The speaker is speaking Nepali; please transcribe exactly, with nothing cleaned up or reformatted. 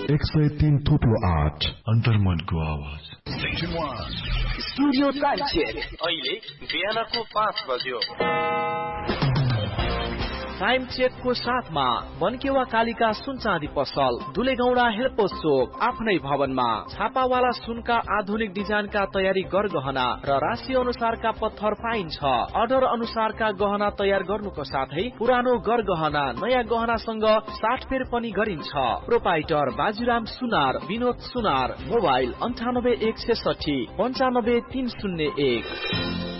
एक सय तीन थुप्रो आठ अन्तर्मनको आवाज। स्टुडियो टाइम चेक अहिले बिहानको पाँच बज्यो। टाइम चेकको साथमा बनकेवा कालिका सुन चाँदी पसल, दुलेगौडा हेल्पोस चोक, आफ्नै भवनमा छापावाला सुनका आधुनिक डिजाइनका तयारी गरगहना र राशि अनुसारका पत्थर पाइन्छ। अर्डर अनुसारका गहना तयार गर्नुको साथै पुरानो गरगहना नयाँ गहनासँग साटफेर पनि गरिन्छ। प्रोपाइटर बाजुराम सुनार, विनोद सुनार, मोबाइल अन्ठानब्बे एक सय साठी पञ्चानब्बे तीन शून्य एक।